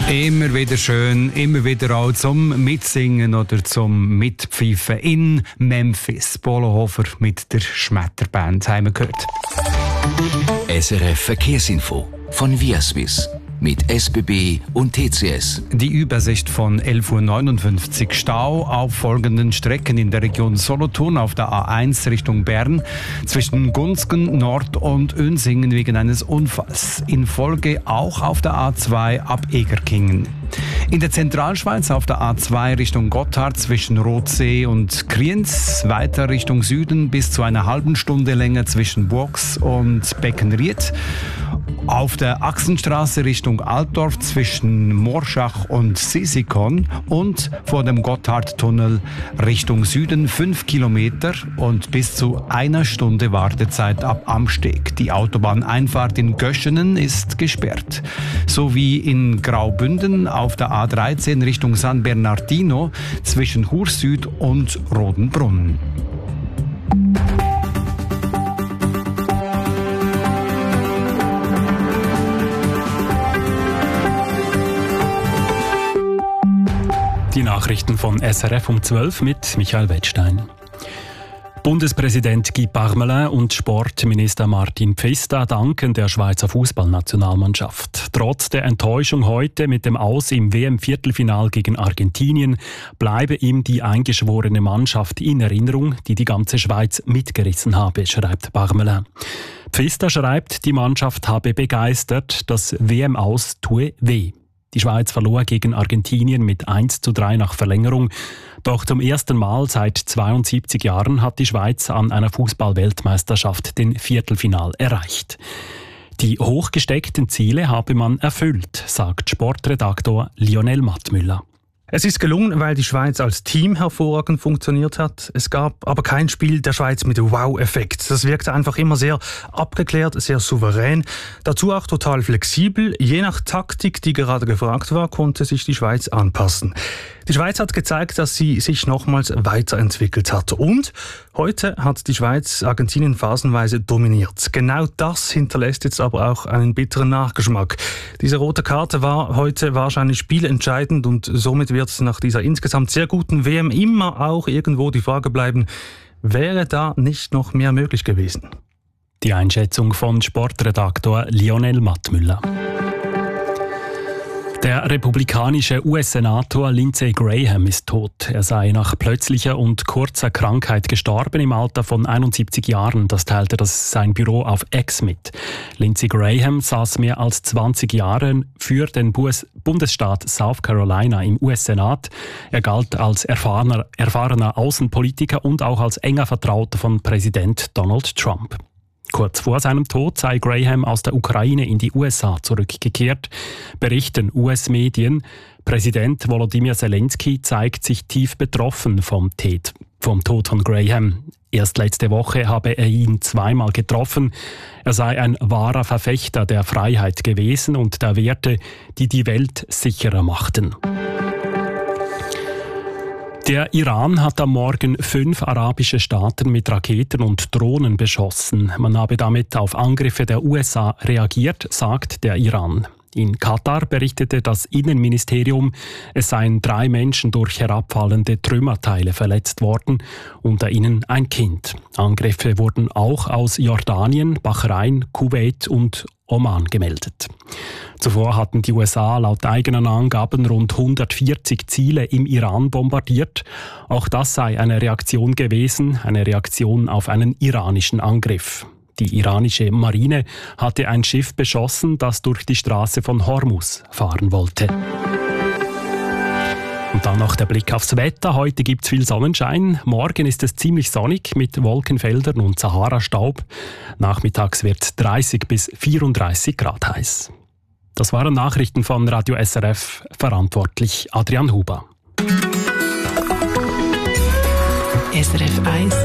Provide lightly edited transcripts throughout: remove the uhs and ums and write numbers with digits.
Immer wieder schön, immer wieder auch zum Mitsingen oder zum Mitpfeifen in Memphis. Polohofer mit der Schmetterband haben wir gehört. SRF Verkehrsinfo von Viaswiss mit SBB und TCS. Die Übersicht von 11.59 Uhr. Stau auf folgenden Strecken in der Region Solothurn auf der A1 Richtung Bern zwischen Gunzgen, Nord und Unsingen wegen eines Unfalls. In Folge auch auf der A2 ab Egerkingen. In der Zentralschweiz auf der A2 Richtung Gotthard zwischen Rothsee und Kriens, weiter Richtung Süden bis zu einer halben Stunde länger zwischen Burgs und Beckenried. Auf der Achsenstraße Richtung Altdorf zwischen Morschach und Sisikon und vor dem Gotthardtunnel Richtung Süden 5 Kilometer und bis zu einer Stunde Wartezeit ab Amsteg. Die Autobahneinfahrt in Göschenen ist gesperrt. Sowie in Graubünden auf der A13 Richtung San Bernardino zwischen Chur Süd und Rodenbrunn. Die Nachrichten von SRF um 12 mit Michael Wettstein. Bundespräsident Guy Parmelin und Sportminister Martin Pfister danken der Schweizer Fußballnationalmannschaft. Trotz der Enttäuschung heute mit dem Aus im WM-Viertelfinal gegen Argentinien bleibe ihm die eingeschworene Mannschaft in Erinnerung, die die ganze Schweiz mitgerissen habe, schreibt Parmelin. Pfister schreibt, die Mannschaft habe begeistert, das WM-Aus tue weh. Die Schweiz verlor gegen Argentinien mit 1:3 nach Verlängerung. Doch zum ersten Mal seit 72 Jahren hat die Schweiz an einer Fußball-Weltmeisterschaft den Viertelfinal erreicht. Die hochgesteckten Ziele habe man erfüllt, sagt Sportredaktor Lionel Mattmüller. Es ist gelungen, weil die Schweiz als Team hervorragend funktioniert hat. Es gab aber kein Spiel der Schweiz mit Wow-Effekt. Das wirkte einfach immer sehr abgeklärt, sehr souverän. Dazu auch total flexibel. Je nach Taktik, die gerade gefragt war, konnte sich die Schweiz anpassen. Die Schweiz hat gezeigt, dass sie sich nochmals weiterentwickelt hat. Und heute hat die Schweiz Argentinien phasenweise dominiert. Genau das hinterlässt jetzt aber auch einen bitteren Nachgeschmack. Diese rote Karte war heute wahrscheinlich spielentscheidend und somit wird nach dieser insgesamt sehr guten WM immer auch irgendwo die Frage bleiben, wäre da nicht noch mehr möglich gewesen? Die Einschätzung von Sportredaktor Lionel Mattmüller. Der republikanische US-Senator Lindsey Graham ist tot. Er sei nach plötzlicher und kurzer Krankheit gestorben im Alter von 71 Jahren. Das teilte sein Büro auf X mit. Lindsey Graham saß mehr als 20 Jahre für den Bundesstaat South Carolina im US-Senat. Er galt als erfahrener Außenpolitiker und auch als enger Vertrauter von Präsident Donald Trump. Kurz vor seinem Tod sei Graham aus der Ukraine in die USA zurückgekehrt, berichten US-Medien. Präsident Volodymyr Zelensky zeigt sich tief betroffen vom Tod von Graham. Erst letzte Woche habe er ihn zweimal getroffen. Er sei ein wahrer Verfechter der Freiheit gewesen und der Werte, die die Welt sicherer machten. Der Iran hat am Morgen 5 arabische Staaten mit Raketen und Drohnen beschossen. Man habe damit auf Angriffe der USA reagiert, sagt der Iran. In Katar berichtete das Innenministerium, es seien 3 Menschen durch herabfallende Trümmerteile verletzt worden, unter ihnen ein Kind. Angriffe wurden auch aus Jordanien, Bahrain, Kuwait und Oman gemeldet. Zuvor hatten die USA laut eigenen Angaben rund 140 Ziele im Iran bombardiert. Auch das sei eine Reaktion gewesen, eine Reaktion auf einen iranischen Angriff. Die iranische Marine hatte ein Schiff beschossen, das durch die Straße von Hormuz fahren wollte. Und dann noch der Blick aufs Wetter. Heute gibt es viel Sonnenschein. Morgen ist es ziemlich sonnig mit Wolkenfeldern und Sahara-Staub. Nachmittags wird es 30 bis 34 Grad heiß. Das waren Nachrichten von Radio SRF, verantwortlich Adrian Huber. SRF 1.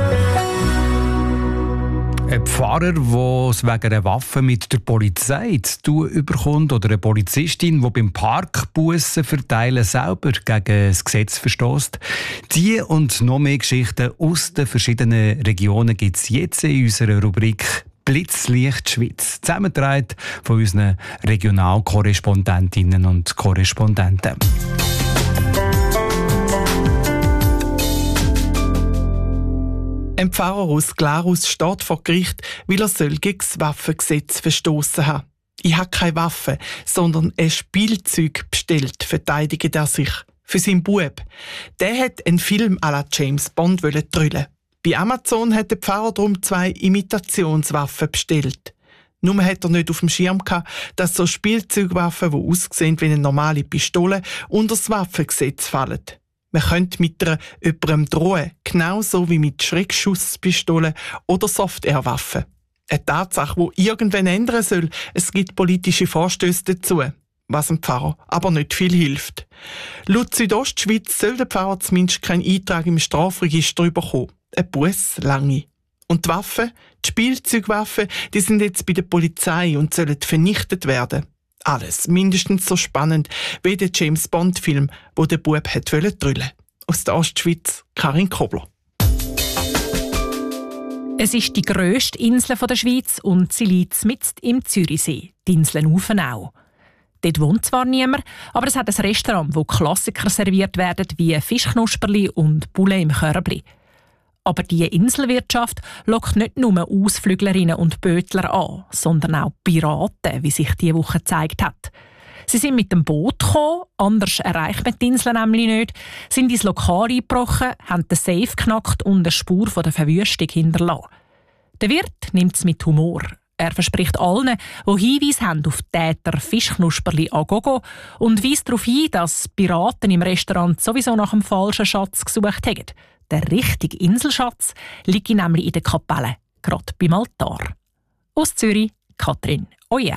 Ein Pfarrer, der es wegen einer Waffe mit der Polizei zu tun bekommt, oder eine Polizistin, die beim Parkbussen verteilen selber gegen das Gesetz verstösst. Die und noch mehr Geschichten aus den verschiedenen Regionen gibt es jetzt in unserer Rubrik Blitzlicht Schweiz, zusammengetragen von unseren Regionalkorrespondentinnen und Korrespondenten. Ein Pfarrer aus Glarus steht vor Gericht, weil er gegen das Waffengesetz verstoßen hat. Ich habe keine Waffe, sondern ein Spielzeug bestellt, verteidigt er sich. Für seinen Bub. Der hat einen Film à la James Bond drüllen. Bei Amazon hat der Pfarrer darum 2 Imitationswaffen bestellt. Nur hat er nicht auf dem Schirm gehabt, dass so Spielzeugwaffen, die aussehen wie eine normale Pistole, unter das Waffengesetz fallen. Man könnte mit jemandem drohen, genauso wie mit Schreckschusspistolen oder Soft-Air-Waffen. Eine Tatsache, die irgendwann ändern soll. Es gibt politische Vorstöße dazu, was dem Pfarrer aber nicht viel hilft. Laut Südostschweiz soll der Pfarrer zumindest keinen Eintrag im Strafregister bekommen. Ein Buss lange. Und die Waffen, die Spielzeugwaffen, die sind jetzt bei der Polizei und sollen vernichtet werden. Alles mindestens so spannend wie der James-Bond-Film, wo der Bub drüllen wollte. Aus der Ostschweiz, Karin Kobler. Es ist die grösste Insel der Schweiz und sie liegt mitten im Zürichsee, die Insel Uffenau. Dort wohnt zwar niemand, aber es hat ein Restaurant, wo Klassiker serviert werden wie Fischknusperli und Poulet im Körbli. Aber diese Inselwirtschaft lockt nicht nur Ausflüglerinnen und Bötler an, sondern auch Piraten, wie sich diese Woche gezeigt hat. Sie sind mit dem Boot gekommen, anders erreicht man die Insel nämlich nicht, sind ins Lokal eingebrochen, haben den Safe geknackt und eine Spur von der Verwüstung hinterlassen. Der Wirt nimmt es mit Humor. Er verspricht allen, die Hinweise haben auf Täter Fischknusperli à gogo und weist darauf hin, dass Piraten im Restaurant sowieso nach dem falschen Schatz gesucht haben. Der richtige Inselschatz liegt nämlich in der Kapelle, gerade beim Altar. Aus Zürich, Katrin Oyer.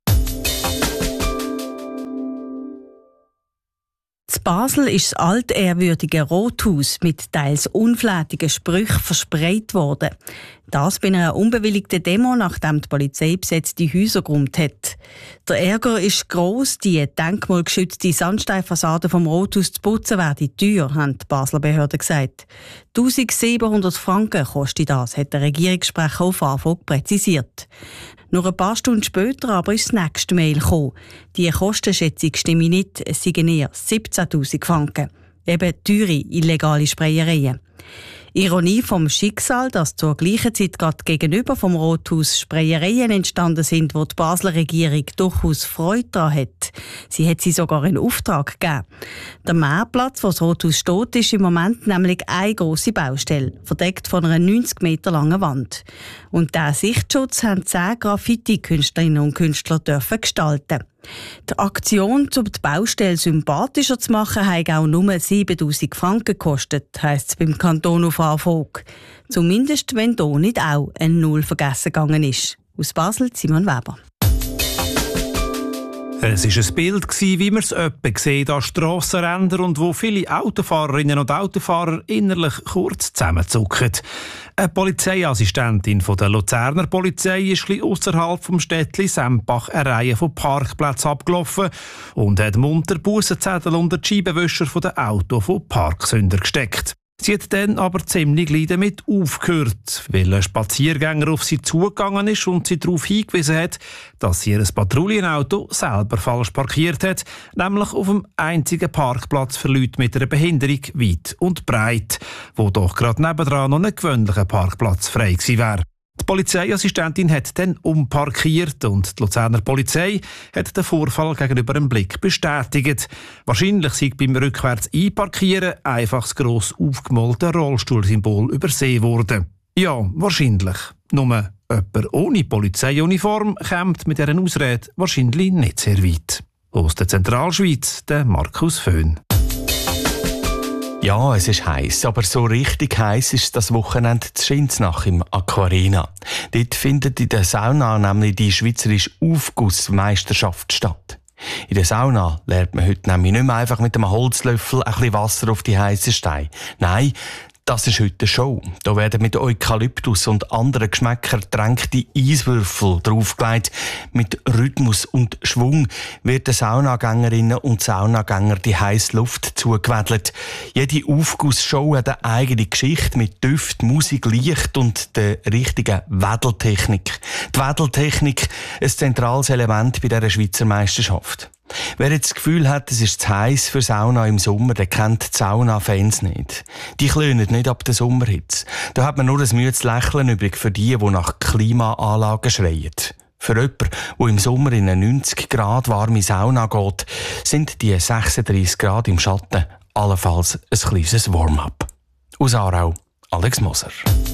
In Basel ist das altehrwürdige Rothaus mit teils unflätigen Sprüchen verspreit worden. Das bei einer unbewilligten Demo, nachdem die Polizei besetzte Häuser geräumt hat. Der Ärger ist gross, die denkmalgeschützte Sandsteinfassade vom Rothaus zu putzen werde teuer, haben die Basler Behörden gesagt. 1700 Franken kostet das, hat der Regierungssprecher auf Anfrage präzisiert. Nur ein paar Stunden später aber ist das nächste Mail gekommen. Die Kostenschätzung stimme nicht, es seien eher 17'000 Franken. Eben teure, illegale Sprayereien. Ironie vom Schicksal, dass zur gleichen Zeit gerade gegenüber vom Rothaus Sprayereien entstanden sind, wo die Basler Regierung durchaus Freude daran hat. Sie hat sie sogar in Auftrag gegeben. Der Meerplatz, wo das Rothaus steht, ist im Moment nämlich eine grosse Baustelle, verdeckt von einer 90 Meter langen Wand. Und diesen Sichtschutz haben 10 Graffiti-Künstlerinnen und Künstler dürfen gestalten. Die Aktion, um die Baustelle sympathischer zu machen, hat auch nur 7'000 Franken gekostet, heisst es beim Kanton auf Anfrage. Zumindest, wenn hier nicht auch ein Null vergessen gegangen ist. Aus Basel, Simon Weber. Es war ein Bild, wie man es öppe sieht an Strassenrändern und wo viele Autofahrerinnen und Autofahrer innerlich kurz zusammenzucken. Eine Polizeiassistentin von der Luzerner Polizei ist etwas ausserhalb vom Städtli Sempach eine Reihe von Parkplätzen abgelaufen und hat munter Bussenzettel unter die Scheibenwischer der Auto von Parksünder gesteckt. Sie hat dann aber ziemlich gleich damit aufgehört, weil ein Spaziergänger auf sie zugegangen ist und sie darauf hingewiesen hat, dass sie ihr Patrouillenauto selber falsch parkiert hat, nämlich auf dem einzigen Parkplatz für Leute mit einer Behinderung weit und breit, wo doch gerade nebendran noch ein gewöhnlicher Parkplatz frei gewesen wäre. Die Polizeiassistentin hat dann umparkiert und die Luzerner Polizei hat den Vorfall gegenüber einem Blick bestätigt. Wahrscheinlich sei beim rückwärts Einparkieren einfach das gross aufgemalte Rollstuhlsymbol übersehen worden. Ja, wahrscheinlich. Nur jemand ohne Polizeiuniform kommt mit dieser Ausrede wahrscheinlich nicht sehr weit. Aus der Zentralschweiz, der Markus Föhn. Ja, es ist heiß, aber so richtig heiß ist das Wochenende in Schinznach im Aquarena. Dort findet in der Sauna nämlich die schweizerische Aufgussmeisterschaft statt. In der Sauna lernt man heute nämlich nicht mehr einfach mit einem Holzlöffel ein bisschen Wasser auf die heißen Steine. Nein, Das ist heute eine Show. Da werden mit Eukalyptus und anderen Geschmäckern getränkte Eiswürfel draufgelegt. Mit Rhythmus und Schwung wird den Saunagängerinnen und Saunagänger die heisse Luft zugewedelt. Jede Aufgussshow hat eine eigene Geschichte mit Düft, Musik, Licht und der richtigen Wedeltechnik. Die Wedeltechnik, ein zentrales Element bei dieser Schweizer Meisterschaft. Wer jetzt das Gefühl hat, es ist zu heiß für Sauna im Sommer, der kennt die Sauna-Fans nicht. Die klönen nicht ab der Sommerhitze. Da hat man nur ein müdes Lächeln übrig für die nach Klimaanlagen schreien. Für jemanden, der im Sommer in eine 90 Grad warme Sauna geht, sind die 36 Grad im Schatten allenfalls ein kleines Warm-up. Aus Aarau, Alex Moser.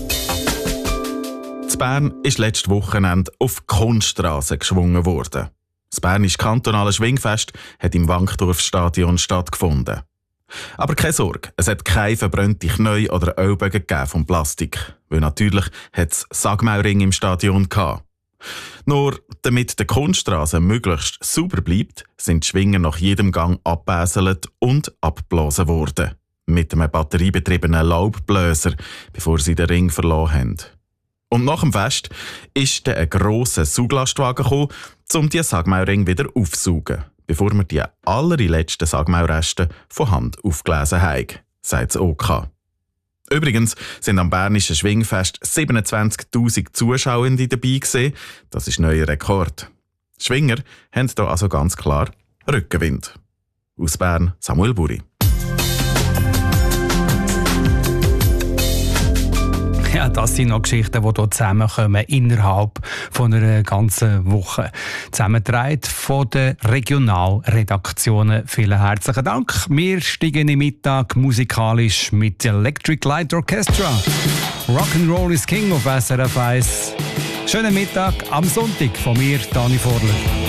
In Bern ist letztes Wochenende auf Kunststraße geschwungen worden. Das Bernische kantonale Schwingfest hat im Wankdorfstadion stattgefunden. Aber keine Sorge, es hat keine verbrannte Knie oder Ellbogen gegeben vom Plastik, weil natürlich hat es Sagmaulring im Stadion gehabt. Nur damit der Kunststraße möglichst sauber bleibt, sind die Schwinger nach jedem Gang abbäselt und abgeblasen worden. Mit einem batteriebetriebenen Laubbläser, bevor sie den Ring verloren haben. Und nach dem Fest ist dann ein grosser Sauglastwagen gekommen, um die Sagmaulring wieder aufzusaugen, bevor wir die allerletzten Sagmaulreste von Hand aufgelesen haben, sagt das OK. Übrigens sind am Bernischen Schwingfest 27'000 Zuschauende dabei gewesen. Das ist ein neuer Rekord. Die Schwinger haben hier also ganz klar Rückenwind. Aus Bern, Samuel Buri. Ja, das sind noch Geschichten, die hier zusammenkommen innerhalb von einer ganzen Woche. Zusammengetragen von den Regionalredaktionen. Vielen herzlichen Dank. Wir steigen im Mittag musikalisch mit Electric Light Orchestra. Rock'n'Roll is King auf SRF 1. Schönen Mittag am Sonntag von mir, Dani Vorler.